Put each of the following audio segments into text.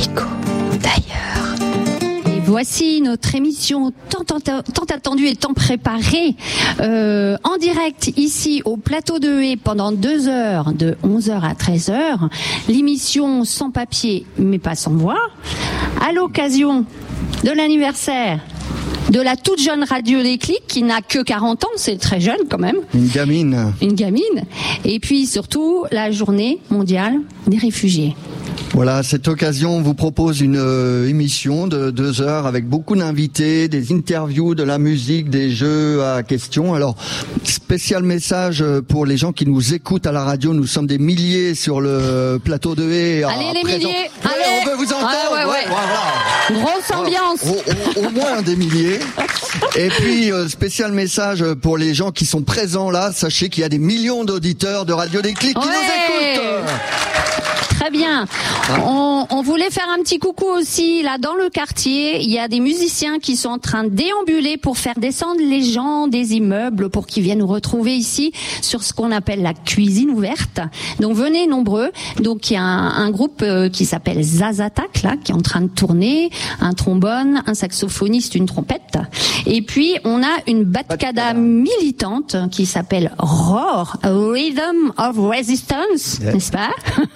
Écho d'ailleurs. Et voici notre émission tant attendue et tant préparée en direct ici au plateau de Haye pendant 2 heures, de 11h à 13h. L'émission sans papier mais pas sans voix, à l'occasion de l'anniversaire de la toute jeune Radio Déclic qui n'a que 40 ans, c'est très jeune quand même. Une gamine. Et puis surtout la journée mondiale des réfugiés. Voilà, à cette occasion, on vous propose une émission de 2 heures avec beaucoup d'invités, des interviews, de la musique, des jeux à questions. Alors, spécial message pour les gens qui nous écoutent à la radio. Nous sommes des milliers sur le plateau de Haye. Allez les milliers, ouais, allez. On veut vous entendre. Ouais. Voilà. Grosse ambiance. Au moins des milliers. Et puis, spécial message pour les gens qui sont présents là. Sachez qu'il y a des millions d'auditeurs de Radio Déclic qui nous écoutent. Très bien. On voulait faire un petit coucou aussi. Là, dans le quartier, il y a des musiciens qui sont en train de déambuler pour faire descendre les gens des immeubles pour qu'ils viennent nous retrouver ici sur ce qu'on appelle la cuisine ouverte. Donc, venez nombreux. Donc, il y a un groupe qui s'appelle Zazatak, là, qui est en train de tourner. Un trombone, un saxophoniste, une trompette. Et puis, on a une batkada militante qui s'appelle Roar, Rhythm of Resistance, n'est-ce pas?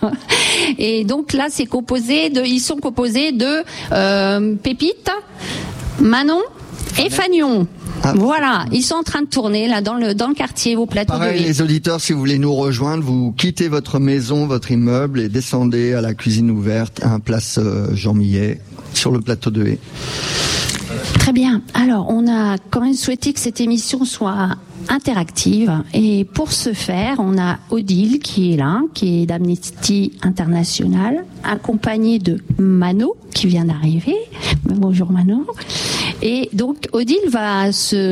Et donc là, ils sont composés de Pépite, Manon et Fagnon. Ah. Voilà, ils sont en train de tourner là dans le quartier au plateau de Haye. Les auditeurs, si vous voulez nous rejoindre, vous quittez votre maison, votre immeuble et descendez à la cuisine ouverte, à place Jean Millet, sur le plateau de Haye. Très bien. Alors, on a quand même souhaité que cette émission soit interactive. Et pour ce faire, on a Odile qui est là, qui est d'Amnesty International, accompagnée de Mano qui vient d'arriver. Bonjour Mano. Et donc Odile va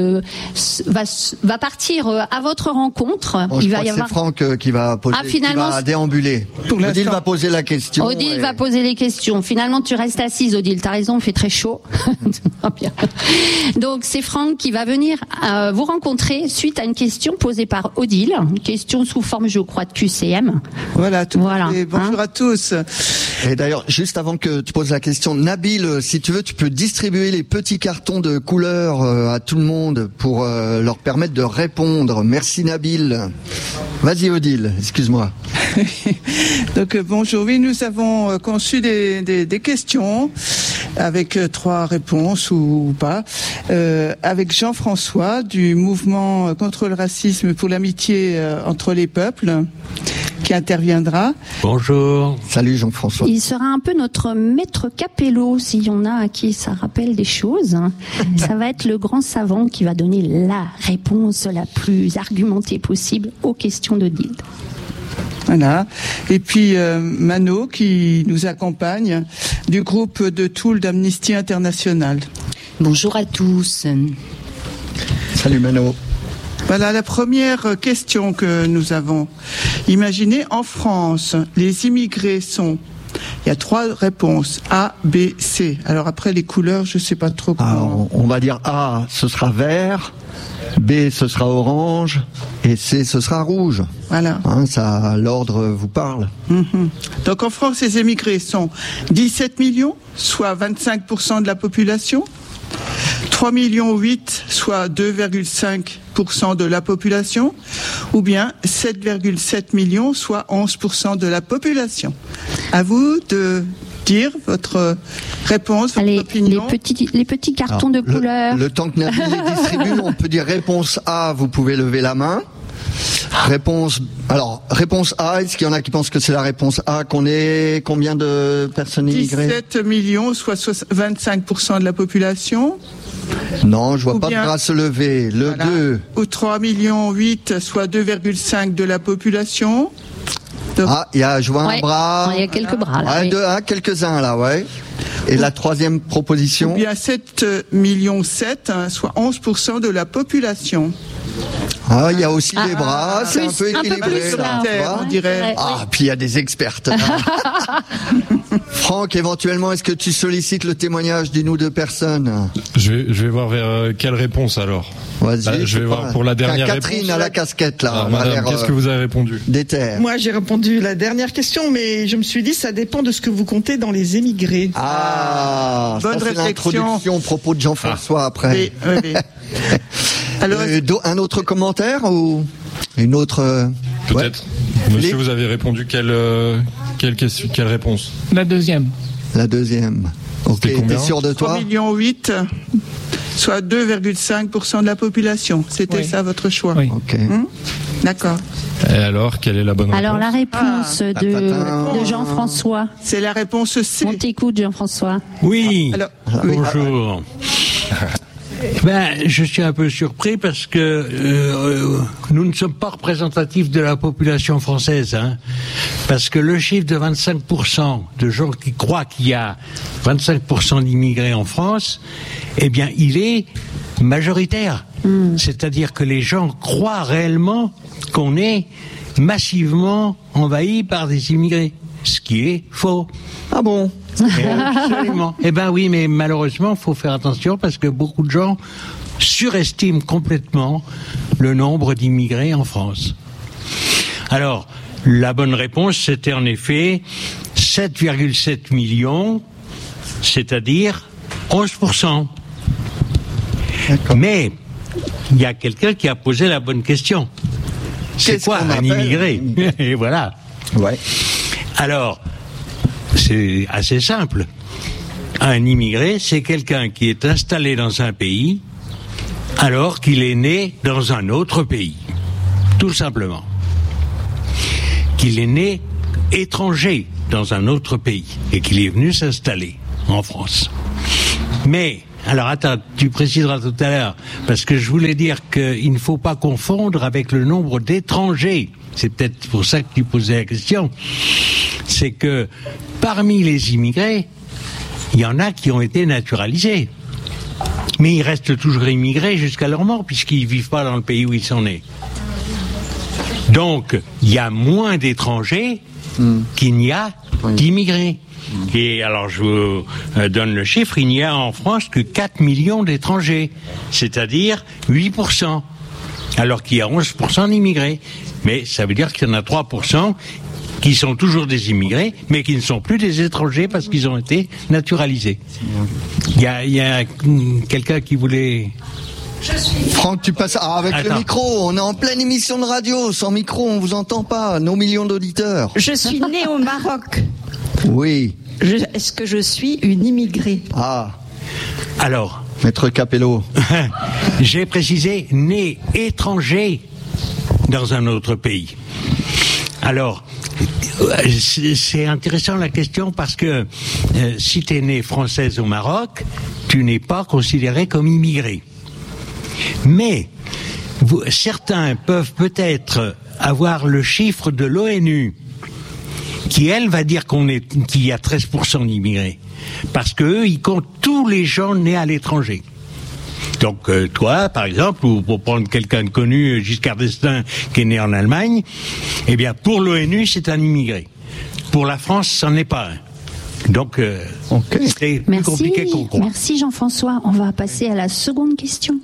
partir à votre rencontre. Bon, c'est Franck qui va poser, qui va déambuler. Odile va poser la question. Odile va poser les questions. Finalement, tu restes assise, Odile. T'as raison, il fait très chaud. Bien. Donc c'est Franck qui va venir vous rencontrer suite à une question posée par Odile, une question sous forme, je crois, de QCM. Voilà. Et bonjour à tous. Et d'ailleurs, juste avant que tu poses la question, Nabil, si tu veux, tu peux distribuer les petits cartons de couleurs à tout le monde pour leur permettre de répondre. Merci Nabil. Vas-y Odile, excuse-moi. Donc bonjour, oui, nous avons conçu des questions avec 3 réponses ou pas, avec Jean-François du mouvement contre le racisme pour l'amitié entre les peuples, qui interviendra. Bonjour. Salut Jean-François. Il sera un peu notre maître capello, s'il y en a à qui ça rappelle des choses. Ça va être le grand savant qui va donner la réponse la plus argumentée possible aux questions de Dil. Voilà. Et puis Mano qui nous accompagne du groupe de Toul d'Amnesty International. Bonjour à tous. Salut Mano. Voilà la première question que nous avons. Imaginez en France, les immigrés sont... Il y a 3 réponses, A, B, C. Alors après les couleurs, je ne sais pas trop comment... on va dire A, ce sera vert, B, ce sera orange, et C, ce sera rouge. Voilà. Ça, l'ordre vous parle. Donc en France, les immigrés sont 17 millions, soit 25% de la population. 3,8 millions, soit 2,5% de la population, ou bien 7,7 millions, soit 11% de la population. À vous de dire votre réponse, votre opinion. Les petits cartons de couleur. Le temps que Nabil les distribue, on peut dire réponse A, vous pouvez lever la main. Réponse A, est-ce qu'il y en a qui pensent que c'est la réponse A, qu'on est combien de personnes immigrées? 17 millions, soit 25% de la population. Non, je vois pas de bras se lever. Le 2. Ou 3,8 millions, soit 2,5% de la population. Je vois un bras. Il y a quelques bras là. Quelques-uns là, ouais. Et la troisième proposition? Il y a 7,7 millions, soit 11% de la population. Ah, il y a aussi des bras, c'est un peu équilibré. Plus, là, on dirait. Ouais. Ah, puis il y a des expertes. Franck, éventuellement, est-ce que tu sollicites le témoignage d'une ou deux personnes? Je vais voir vers quelle réponse alors. Vas-y. Je vais voir pour la dernière Catherine réponse. à la casquette là. Alors, madame, qu'est-ce que vous avez répondu? Déterre. Moi, j'ai répondu la dernière question, mais je me suis dit, ça dépend de ce que vous comptez dans les émigrés. Ah, Bonne ça, c'est réflexion. l'introduction au propos de Jean-François après. Oui. Alors, Un autre commentaire ou une autre Peut-être. Ouais. Monsieur, vous avez répondu quelle réponse? La deuxième. La deuxième. Ok, C'était combien? t'es sûr de toi? 3,8 millions, soit 2,5% de la population. C'était Oui. ça votre choix. Oui. Ok. D'accord. Et alors, quelle est la bonne réponse? Alors la réponse de Jean-François. C'est la réponse C. On t'écoute, Jean-François. Oui, Alors, oui. bonjour. Je suis un peu surpris parce que nous ne sommes pas représentatifs de la population française, hein, parce que le chiffre de 25% de gens qui croient qu'il y a 25% d'immigrés en France, eh bien, il est majoritaire. C'est-à-dire que les gens croient réellement qu'on est massivement envahi par des immigrés, ce qui est faux. Ah bon? Absolument. Eh ben oui, mais malheureusement, il faut faire attention parce que beaucoup de gens surestiment complètement le nombre d'immigrés en France. Alors, la bonne réponse, c'était en effet 7,7 millions, c'est-à-dire 11%. Mais il y a quelqu'un qui a posé la bonne question. C'est Qu'est-ce quoi qu'on un appelle immigré? Et voilà. Ouais. Alors, c'est assez simple. Un immigré, c'est quelqu'un qui est installé dans un pays alors qu'il est né dans un autre pays. Tout simplement. Qu'il est né étranger dans un autre pays et qu'il est venu s'installer en France. Mais, alors attends, tu préciseras tout à l'heure, parce que je voulais dire qu'il ne faut pas confondre avec le nombre d'étrangers. C'est peut-être pour ça que tu posais la question. C'est que parmi les immigrés, il y en a qui ont été naturalisés. Mais ils restent toujours immigrés jusqu'à leur mort, puisqu'ils ne vivent pas dans le pays où ils sont nés. Donc, il y a moins d'étrangers qu'il n'y a d'immigrés. Et alors, je vous donne le chiffre, il n'y a en France que 4 millions d'étrangers, c'est-à-dire 8%, alors qu'il y a 11% d'immigrés. Mais ça veut dire qu'il y en a 3% qui sont toujours des immigrés, mais qui ne sont plus des étrangers parce qu'ils ont été naturalisés. Il y a quelqu'un qui voulait... Franck, tu passes avec Attends. le micro. On est en pleine émission de radio. Sans micro, on vous entend pas. Nos millions d'auditeurs. Je suis née au Maroc. Oui. Est-ce que je suis une immigrée? Ah, Alors, Maître Capello. j'ai précisé né étranger dans un autre pays. Alors, c'est intéressant la question parce que si tu es né française au Maroc, tu n'es pas considéré comme immigré. Mais certains peuvent peut-être avoir le chiffre de l'ONU qui, elle, va dire qu'il y a 13% d'immigrés. Parce qu'eux, ils comptent tous les gens nés à l'étranger. Donc toi, par exemple, ou pour prendre quelqu'un de connu, Giscard d'Estaing, qui est né en Allemagne, eh bien pour l'ONU, c'est un immigré. Pour la France, c'en est pas un. Donc c'est plus compliqué qu'on croit. Merci Jean-François. On va passer à la seconde question.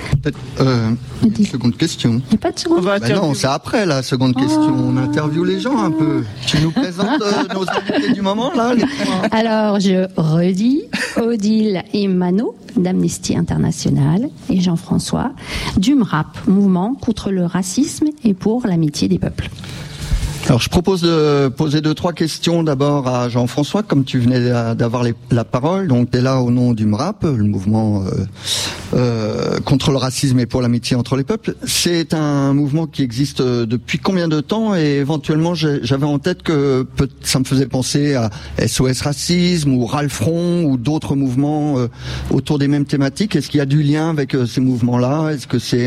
Une seconde question. Il n'y a pas de seconde. Non, c'est après la seconde question. On interviewe les gens un peu. Tu nous présentes nos invités du moment, là, les trois. Alors, je redis, Odile et Mano, d'Amnesty International, et Jean-François, du MRAP, Mouvement contre le racisme et pour l'amitié des peuples. Alors, je propose de poser 2-3 questions d'abord à Jean-François, comme tu venais d'avoir la parole. Donc, tu es là au nom du MRAP, le mouvement contre le racisme et pour l'amitié entre les peuples. C'est un mouvement qui existe depuis combien de temps? Et éventuellement, j'avais en tête que ça me faisait penser à SOS Racisme ou Ralfron ou d'autres mouvements autour des mêmes thématiques. Est-ce qu'il y a du lien avec ces mouvements-là? Est-ce que c'est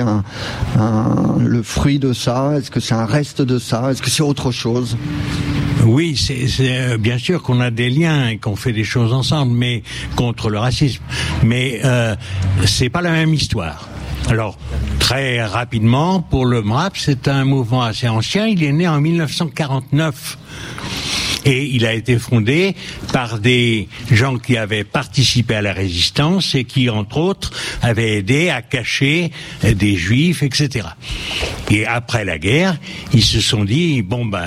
le fruit de ça? Est-ce que c'est un reste de ça? Est-ce que c'est autre chose? Oui, c'est bien sûr qu'on a des liens et qu'on fait des choses ensemble, mais contre le racisme. Mais c'est pas la même histoire. Alors, très rapidement, pour le MRAP, c'est un mouvement assez ancien. Il est né en 1949. Et il a été fondé par des gens qui avaient participé à la résistance et qui, entre autres, avaient aidé à cacher des juifs, etc. Et après la guerre, ils se sont dit,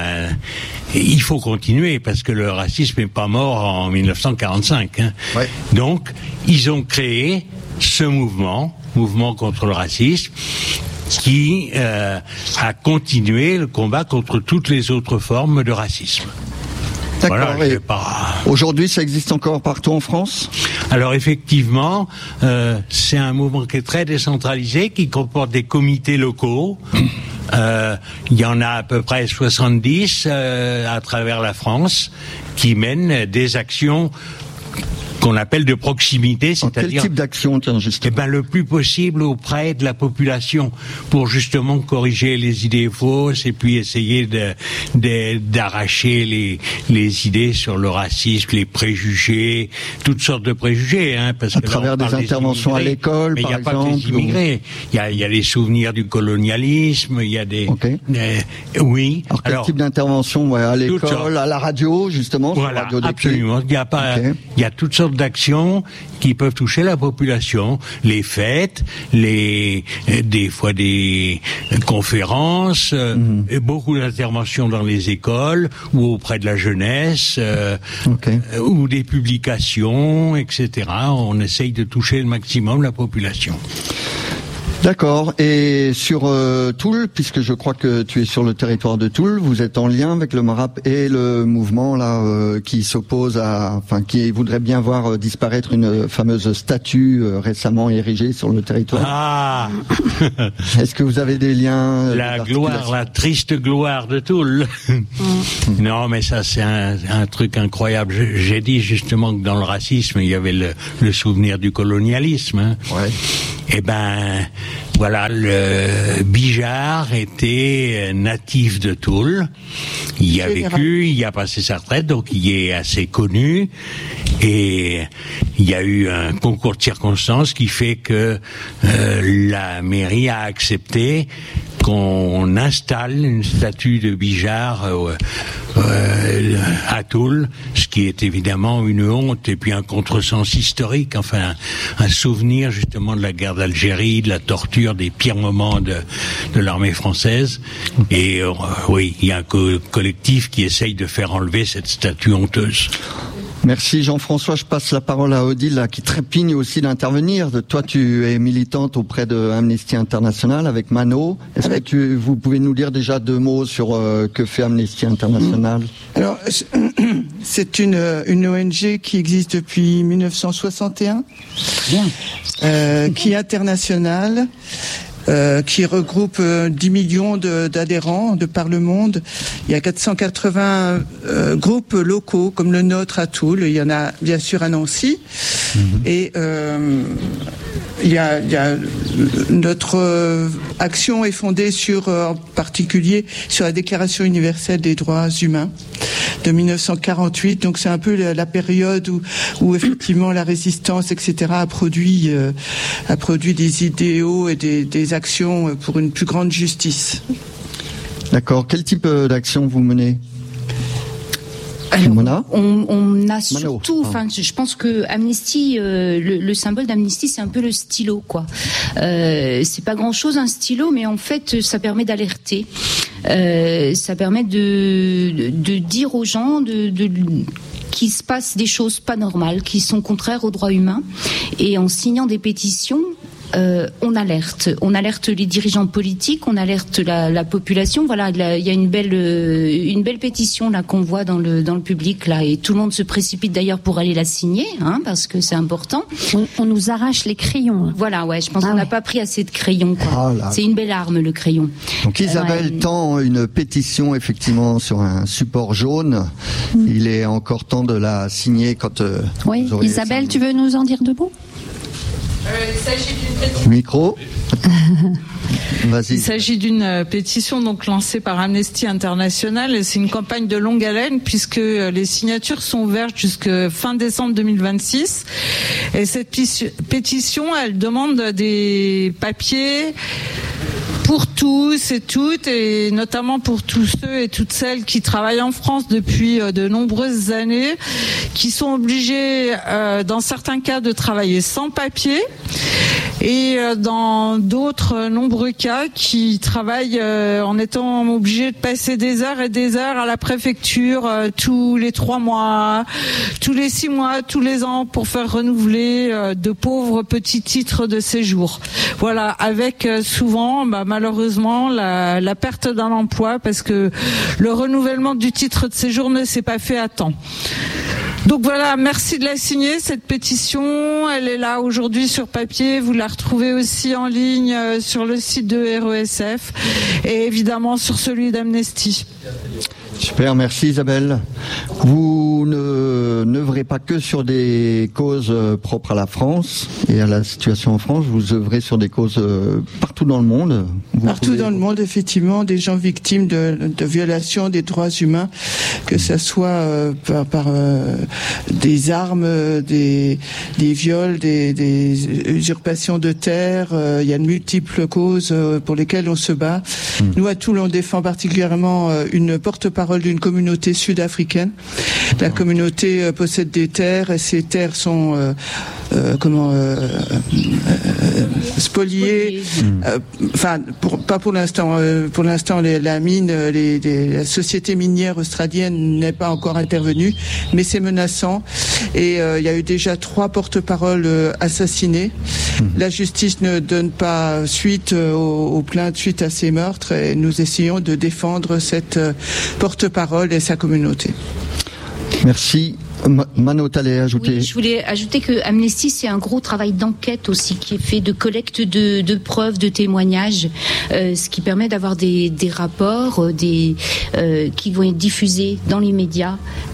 il faut continuer parce que le racisme n'est pas mort en 1945. Hein. Ouais. Donc, ils ont créé ce mouvement contre le racisme, qui a continué le combat contre toutes les autres formes de racisme. D'accord. Voilà, aujourd'hui, ça existe encore partout en France ? Alors effectivement, c'est un mouvement qui est très décentralisé, qui comporte des comités locaux. Il y en a à peu près 70 à travers la France qui mènent des actions qu'on appelle de proximité, c'est-à-dire quel type d'action, justement? Le plus possible auprès de la population, pour justement corriger les idées fausses et puis essayer d'arracher les idées sur le racisme, les préjugés, toutes sortes de préjugés, hein, parce à que travers des interventions à l'école, par exemple. Mais il n'y a pas que les immigrés. Il y a les souvenirs du colonialisme, il y a des. Okay. Oui. Alors quel type d'intervention, à l'école, à la radio, justement, voilà, sur la radio absolument. Il y a toutes sortes d'actions qui peuvent toucher la population, les fêtes, des fois des conférences, et beaucoup d'interventions dans les écoles ou auprès de la jeunesse, ou des publications, etc. On essaye de toucher le maximum la population. D'accord. Et sur Toul, puisque je crois que tu es sur le territoire de Toul, vous êtes en lien avec le MRAP et le mouvement qui s'oppose qui voudrait bien voir disparaître une fameuse statue récemment érigée sur le territoire. Ah. Est-ce que vous avez des liens? La triste gloire de Toul. Non, mais ça c'est un truc incroyable. J'ai dit justement que dans le racisme, il y avait le souvenir du colonialisme. Hein. Ouais. Eh ben, voilà, le Bijard était natif de Toul. Il y a vécu, il y a passé sa retraite, donc il est assez connu. Et il y a eu un concours de circonstances qui fait que la mairie a accepté qu'on installe une statue de Bijard à Toul, ce qui est évidemment une honte et puis un contresens historique, enfin un souvenir justement de la guerre d'Algérie, de la torture, des pires moments de l'armée française. Et oui, il y a un collectif qui essaye de faire enlever cette statue honteuse. Merci Jean-François, je passe la parole à Odile qui trépigne aussi d'intervenir. Toi tu es militante auprès de Amnesty International avec Mano. Est-ce que vous pouvez nous dire déjà 2 mots sur que fait Amnesty International? Alors c'est une ONG qui existe depuis 1961, qui est internationale. Qui regroupe 10 millions d'adhérents de par le monde. Il y a 480 groupes locaux comme le nôtre à Toul. Il y en a bien sûr à Nancy. Et il y a notre action est fondée en particulier sur la Déclaration universelle des droits humains de 1948. Donc c'est un peu la période où effectivement la résistance, etc. a produit des idéaux et des actions pour une plus grande justice. D'accord. Quel type d'action vous menez? Alors, on a surtout, je pense que Amnesty, le symbole d'Amnesty, c'est un peu le stylo, quoi. C'est pas grand-chose un stylo, mais en fait, ça permet d'alerter. Ça permet de dire aux gens qu'il se passe des choses pas normales, qui sont contraires aux droits humains, et en signant des pétitions. On alerte les dirigeants politiques, on alerte la population. Voilà, il y a une belle pétition là qu'on voit dans le public là, et tout le monde se précipite d'ailleurs pour aller la signer, parce que c'est important. On nous arrache les crayons. Voilà, ouais, je pense qu'on n'a pas pris assez de crayons, quoi. C'est une belle arme, le crayon. Donc Isabelle tend une pétition effectivement sur un support jaune. Il est encore temps de la signer quand. Oui, Isabelle, tu veux nous en dire 2 mots? Il s'agit d'une pétition. Micro. Vas-y. Il s'agit d'une pétition donc lancée par Amnesty International et c'est une campagne de longue haleine puisque les signatures sont ouvertes jusqu'à fin décembre 2026 et cette pétition elle demande des papiers pour tous et toutes et notamment pour tous ceux et toutes celles qui travaillent en France depuis de nombreuses années, qui sont obligés dans certains cas de travailler sans papier et dans d'autres nombreux cas qui travaillent en étant obligés de passer des heures et des heures à la préfecture tous les 3 mois, tous les 6 mois, tous les ans pour faire renouveler de pauvres petits titres de séjour. Voilà, avec souvent malheureusement la perte d'un emploi parce que le renouvellement du titre de séjour ne s'est pas fait à temps. Donc voilà, merci de la signer, cette pétition. Elle est là aujourd'hui sur papier. Vous la retrouvez aussi en ligne sur le site de RESF et évidemment sur celui d'Amnesty. Super, merci Isabelle. Vous n'œuvrez pas que sur des causes propres à la France et à la situation en France, vous œuvrez sur des causes partout dans le monde. Partout dans le monde, effectivement, des gens victimes de violations des droits humains, que ça soit par des armes, des viols, des usurpations de terre. Il y a de multiples causes pour lesquelles on se bat. Nous, à Toul, on défend particulièrement une porte-parole d'une communauté sud-africaine. La communauté possède des terres et ces terres sont spoliées. Pas pour l'instant. Pour l'instant, la mine, la société minière australienne n'est pas encore intervenue, mais c'est menaçant. Et il y a eu déjà 3 porte-paroles assassinés. La justice ne donne pas suite aux plaintes suite à ces meurtres et nous essayons de défendre cette porte-parole et sa communauté. Merci. Mano, t'allais ajouter? Oui, je voulais ajouter que Amnesty, c'est un gros travail d'enquête aussi qui est fait de collecte de preuves, de témoignages, ce qui permet d'avoir des rapports qui vont être diffusés dans les médias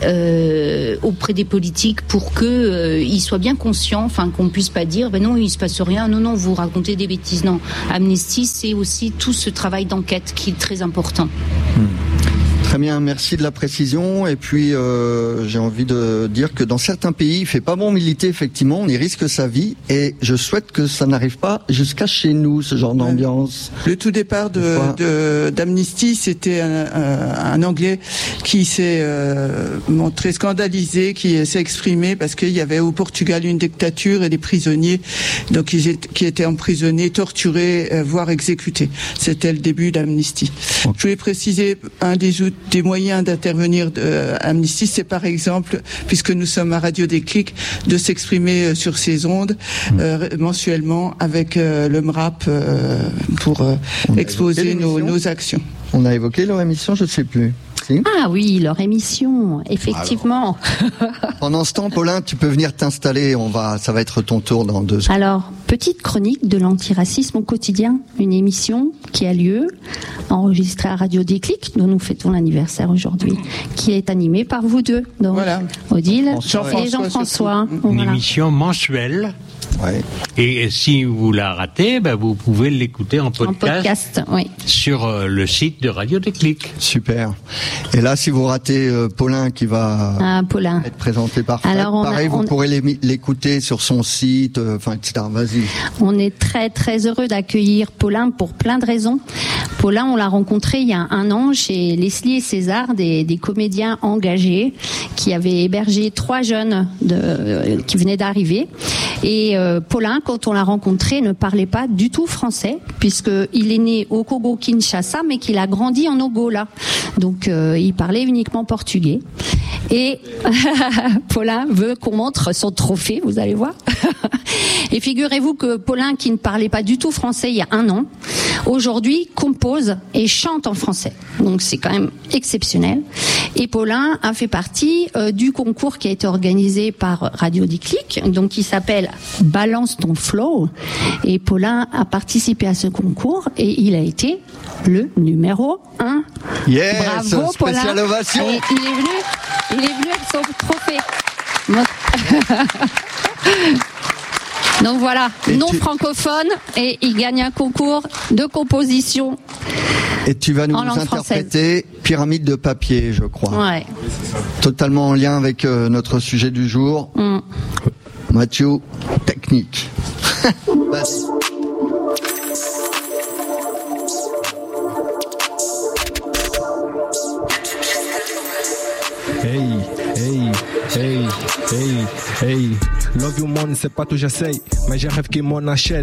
auprès des politiques pour que ils soient bien conscients, qu'on puisse pas dire non, il se passe rien, non, vous racontez des bêtises. Non, Amnesty, c'est aussi tout ce travail d'enquête qui est très important. Très bien, merci de la précision. Et puis, j'ai envie de dire que dans certains pays, il fait pas bon militer, effectivement, on y risque sa vie. Et je souhaite que ça n'arrive pas jusqu'à chez nous, ce genre d'ambiance. Le tout départ d'Amnesty, c'était un Anglais qui s'est montré scandalisé, qui s'est exprimé parce qu'il y avait au Portugal une dictature et des prisonniers donc qui étaient emprisonnés, torturés, voire exécutés. C'était le début d'Amnesty. Okay. Je voulais préciser un des moyens d'intervenir Amnesty, c'est par exemple, puisque nous sommes à Radio Déclic, de s'exprimer sur ces ondes mensuellement avec le MRAP pour exposer nos actions. On a évoqué leur émission, je ne sais plus. Si. Ah oui, leur émission, effectivement. Pendant ce temps, Paulin, tu peux venir t'installer. Ça va être ton tour dans 2 secondes. Alors, petite chronique de l'antiracisme au quotidien, une émission qui a lieu, enregistrée à Radio Déclic, dont nous fêtons l'anniversaire aujourd'hui, qui est animée par vous deux, donc Odile et Jean-François. Une émission mensuelle. Ouais. Et si vous la ratez, vous pouvez l'écouter en podcast oui. sur le site de Radio Déclic. Super. Et là, si vous ratez Paulin qui va être présenté par Fred, pareil, vous pourrez l'écouter sur son site, etc. Vas-y. On est très très heureux d'accueillir Paulin pour plein de raisons. Paulin, on l'a rencontré il y a 1 an chez Leslie et César, des comédiens engagés qui avaient hébergé 3 jeunes qui venaient d'arriver. Et Paulin, quand on l'a rencontré, ne parlait pas du tout français, puisqu'il est né au Congo-Kinshasa, mais qu'il a grandi en Angola. Donc, il parlait uniquement portugais. Et Paulin veut qu'on montre son trophée, vous allez voir. Et figurez-vous que Paulin, qui ne parlait pas du tout français il y a 1 an, aujourd'hui compose et chante en français. Donc c'est quand même exceptionnel. Et Paulin a fait partie du concours qui a été organisé par Radio Déclic, donc qui s'appelle Balance ton flow. Et Paulin a participé à ce concours et il a été le numéro 1. Yes, bravo Paulin. Spéciale ovation. Et il est venu avec son trophée. Donc voilà, non francophone, et il gagne un concours de composition. Et tu vas nous interpréter française. Pyramide de papier, je crois. Ouais. Totalement en lien avec notre sujet du jour. Mathieu, technique. Vas-y. Hey, love you mon, c'est pas tout j'essaye, mais j'ai rêve qui m'en achète.